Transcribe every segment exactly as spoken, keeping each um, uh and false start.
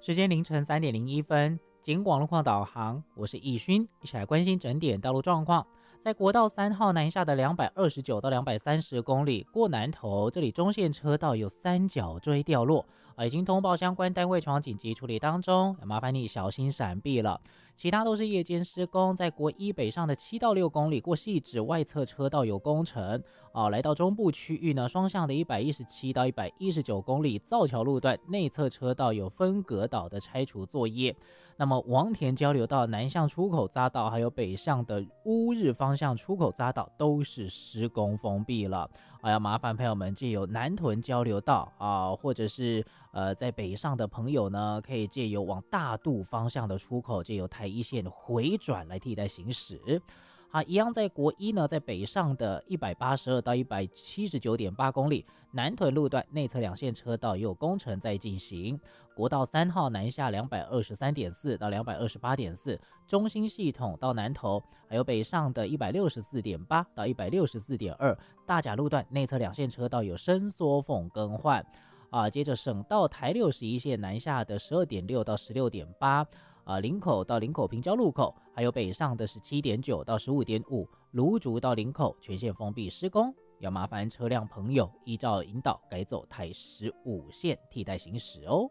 时间凌晨三点零一分，警广路况导航，我是易勋，一起来关心整点道路状况。在国道三号南下的两百二十九到两百三十公里过南头，这里中线车道有三角锥掉落，啊，已经通报相关单位床紧急处理当中，麻烦你小心闪避了。其他都是夜间施工，在国一北上的七到六公里过汐止外侧车道有工程，啊，来到中部区域呢，双向的一百一十七到一百一十九公里造桥路段内侧车道有分隔岛的拆除作业。那么王田交流道南向出口匝道还有北向的乌日方向出口匝道都是施工封闭了，啊，要麻烦朋友们借由南屯交流道啊，或者是呃在北上的朋友呢，可以借由往大肚方向的出口，借由台一线回转来替代行驶。啊，一样在国一呢，在北上的一百八十二到一百七十九点八公里，南屯路段内侧两线车道也有工程在进行。国道三号南下两百二十三点四到两百二十八点四，中心系统到南投，还有北上的一百六十四点八到一百六十四点二，大甲路段内侧两线车道有伸缩缝更换。啊，接着省道台六十一线南下的十二点六到十六点八。啊，林口到林口平交路口，还有北上的十七点九到十五点五，芦竹到林口全线封闭施工，要麻烦车辆朋友依照引导改走台十五线替代行驶哦。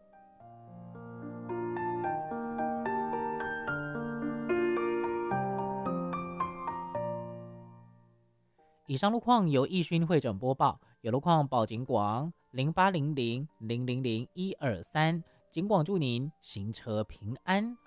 以上路况由易勋会诊播报，有路况报警广零八零零零零零一二三，警广祝您行车平安。